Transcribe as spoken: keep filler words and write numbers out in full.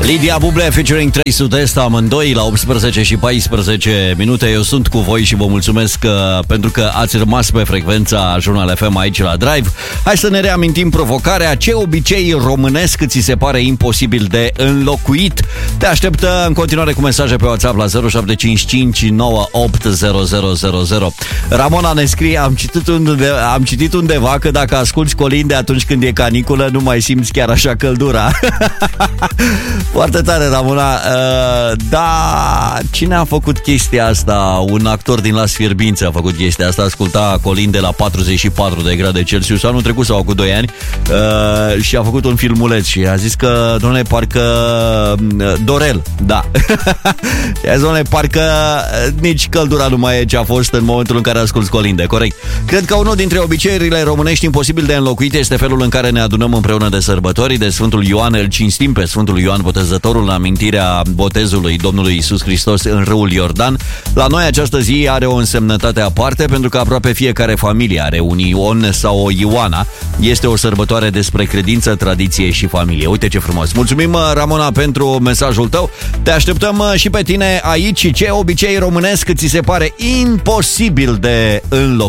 Lidia Buble featuring trei Sud-Est, amândoi la optsprezece și paisprezece minute. Eu sunt cu voi și vă mulțumesc că, pentru că ați rămas pe frecvența Jurnal F M aici la Drive. Hai să ne reamintim provocarea. Ce obicei românesc ți se pare imposibil de înlocuit? Te aștept în continuare cu mesaje pe WhatsApp la zero șapte cinci cinci nouă opt zero zero zero zero. Ramona ne scrie: am citit, unde, am citit undeva că dacă asculti colinde atunci când e caniculă, nu mai simți chiar așa căldura. Foarte tare, Ramona. Uh, da, cine a făcut chestia asta? Un actor din Las Fierbințe a făcut chestia asta. Asculta colinde la patruzeci și patru de grade Celsius anul trecut sau cu doi ani uh, și a făcut un filmuleț și a zis că, dom'le, parcă uh, Dorel, da. I-a zis, dom'le, parcă uh, nici căldura nu mai e ce a fost în momentul în care asculți colinde. Corect. Cred că unul dintre obiceiurile românești imposibil de înlocuit este felul în care ne adunăm împreună de sărbători. De Sfântul Ioan îl cinstim pe Sfântul Ioan Botezătorul în amintirea botezului Domnului Iisus Hristos în râul Iordan. La noi această zi are o însemnătate aparte pentru că aproape fiecare familie are un Ion sau o Ioana. Este o sărbătoare despre credință, tradiție și familie. Uite ce frumos! Mulțumim, Ramona, pentru mesajul tău. Te așteptăm și pe tine aici. Ce obicei românesc ți se pare imposibil de înlocuit?